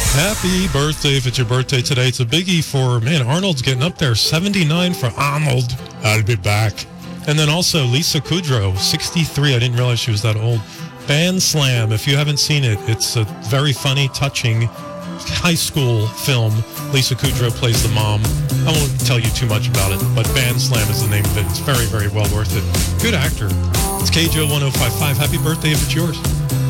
Happy birthday if it's your birthday today. It's a biggie for, man, Arnold's getting up there. 79 for Arnold. I'll be back. And then also Lisa Kudrow, 63. I didn't realize she was that old. Band Slam, if you haven't seen it, it's a very funny, touching high school film. Lisa Kudrow plays the mom. I won't tell you too much about it, but Band Slam is the name of it. It's very, very well worth it. Good actor. It's KJO 1055. Happy birthday if it's yours.